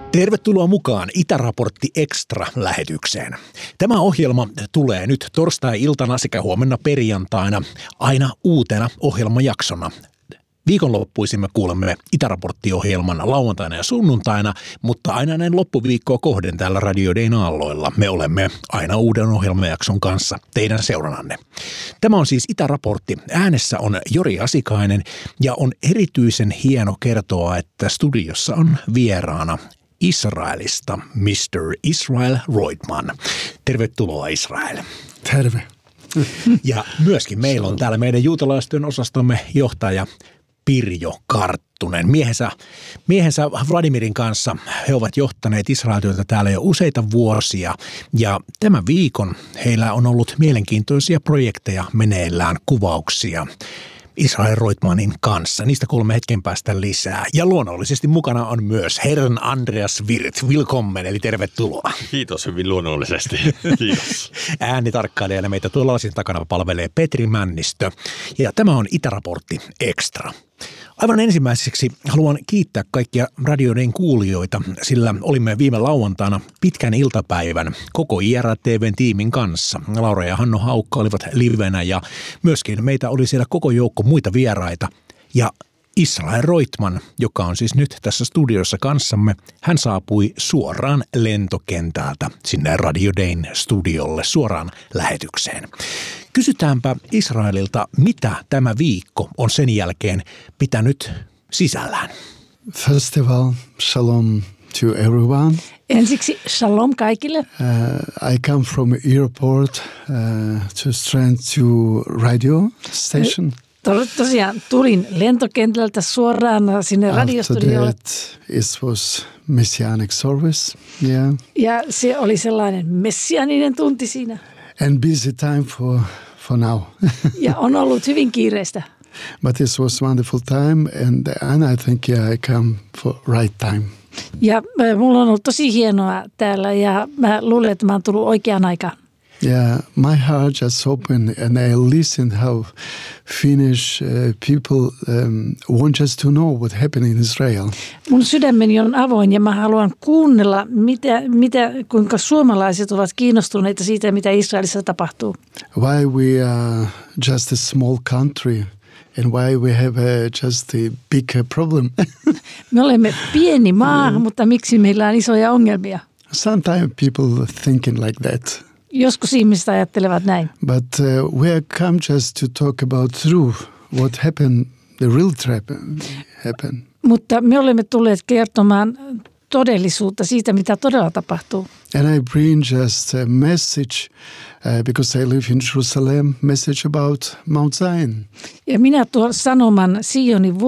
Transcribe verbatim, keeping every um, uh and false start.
Tervetuloa mukaan Itäraportti Extra-lähetykseen. Tämä ohjelma tulee nyt torstai-iltana sekä huomenna perjantaina aina uutena ohjelmajaksona. Viikonloppuisin me kuulemme Itäraportti-ohjelman lauantaina ja sunnuntaina, mutta aina näin loppuviikkoa kohden täällä Radio Dayn aalloilla me olemme aina uuden ohjelmajakson kanssa teidän seurannanne. Tämä on siis Itäraportti. Äänessä on Jori Asikainen ja on erityisen hieno kertoa, että studiossa on vieraana Israelista mister Israel Roitman. Tervetuloa Israel. Terve. Ja myöskin meillä on täällä meidän juutalaistyön osastomme johtaja Pirjo Karttunen. Miehensä, miehensä Vladimirin kanssa he ovat johtaneet Israel-työtä täällä jo useita vuosia. Ja tämän viikon heillä on ollut mielenkiintoisia projekteja meneillään, kuvauksia Israel Roitmanin kanssa. Niistä kuulemme hetken päästä lisää. Ja luonnollisesti mukana on myös herran Andreas Wirth. Willkommen, eli tervetuloa. Kiitos hyvin luonnollisesti. Kiitos. Äänitarkkailijana meitä tuolla lasin takana palvelee Petri Männistö. Ja tämä on Itäraportti Extra. Aivan ensimmäiseksi haluan kiittää kaikkia Radio Dayn kuulijoita, sillä olimme viime lauantaina pitkän iltapäivän koko I R T V:n tiimin kanssa. Laura ja Hanno Haukka olivat livenä ja myöskin meitä oli siellä koko joukko muita vieraita. Ja Israel Roitman, joka on siis nyt tässä studiossa kanssamme, hän saapui suoraan lentokentältä sinne Radio Dayn studiolle suoraan lähetykseen. Kysytäänpä Israelilta, mitä tämä viikko on sen jälkeen pitänyt sisällään. First of all, shalom to everyone. Ensiksi shalom kaikille. Uh, I come from airport uh, to straight to radio station. Tosiaan tulin lentokentältä suoraan sinne radiostudiolle. After that, it was messianic service. Yeah. Ja se oli sellainen messianinen tunti siinä. And busy time for for now. Ja on ollut hyvin kiireistä. But this was wonderful time and and I think yeah, I come for right time. Ja mulla on ollut tosi hienoa täällä ja mä luulen, että mä oon tullut oikeaan aikaan. Yeah, my heart just open and I listen how Finnish uh, people um, want us to know what happened in Israel. Mun sydämeni on avoin ja mä haluan kuunnella, mitä, mitä, kuinka suomalaiset ovat kiinnostuneita siitä, mitä Israelissa tapahtuu. Why we are just a small country and why we have a, just a big problem. Me olemme pieni maa, mutta miksi meillä on isoja ongelmia? Sometimes people thinking like that. Joskus ihmiset ajattelevat näin. But uh, we have come just to talk about truth, what happened, the real trap happened. Mutta me olemme tulleet kertomaan todellisuutta siitä, mitä todella tapahtuu. And I bring just a message, uh, because I live in Jerusalem, message about Mount Zion. Ja minä tuon sanoman Sionin